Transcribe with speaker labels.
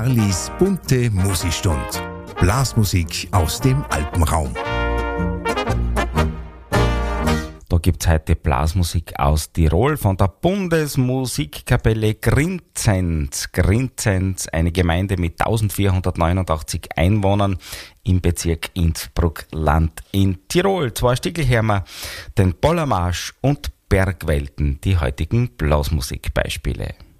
Speaker 1: Charlies bunte Musikstund. Blasmusik aus dem Alpenraum.
Speaker 2: Da gibt's heute Blasmusik aus Tirol von der Bundesmusikkapelle Grinzenz. Grinzenz, eine Gemeinde mit 1489 Einwohnern im Bezirk Innsbruck-Land in Tirol. Zwei Stücke hören wir, den Bollermarsch und Bergwelten, die heutigen Blasmusikbeispiele.